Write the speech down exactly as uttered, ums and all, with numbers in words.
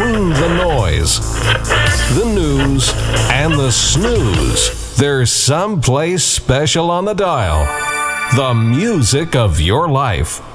between the noise, the news, and the snooze, there's someplace special on the dial. The music of your life.